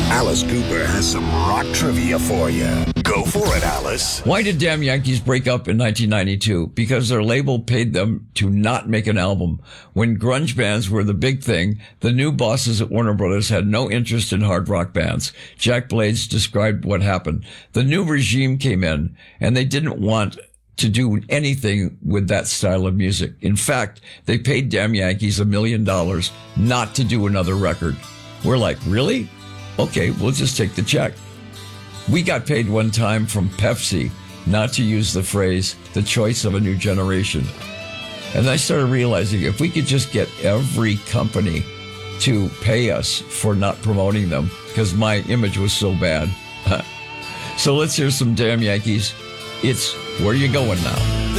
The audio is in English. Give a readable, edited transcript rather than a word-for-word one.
Alice Cooper has some rock trivia for you. Go for it, Alice. Why did Damn Yankees break up in 1992? Because their label paid them to not make an album. When grunge bands were the big thing, the new bosses at Warner Brothers had no interest in hard rock bands. Jack Blades described what happened. The new regime came in, and they didn't want to do anything with that style of music. In fact, they paid Damn Yankees $1 million not to do another record. We're like, really? Okay, we'll just take the check. We got paid one time from Pepsi not to use the phrase, the choice of a new generation. And I started realizing if we could just get every company to pay us for not promoting them, because my image was so bad. So let's hear some Damn Yankees. It's Where You Going Now?